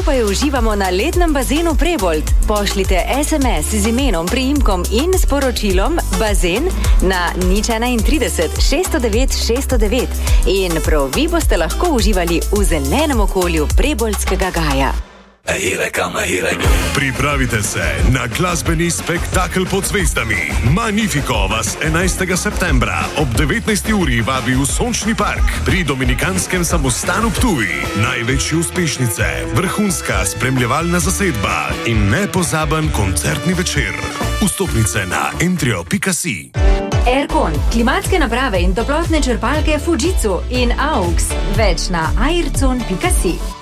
skupaj uživamo na letnem bazenu Prebold. Pošljite SMS z imenom, priimkom in sporočilom bazen na 031 609 609 in prav vi boste lahko uživali v zelenem okolju Preboldskega gaja. Pripravite se na glasbeni spektakel pod zvezdami. Magnifico vas 11. septembra ob 19. uri vabi v Sončni park pri Dominikanskem samostanu Ptuj. Največje uspešnice, vrhunska spremljevalna zasedba in nepozaben koncertni večer. Vstopnice na entrio.si. Aircon, klimatske naprave in toplotne črpalke Fujitsu in AUX. Več na aircon.si.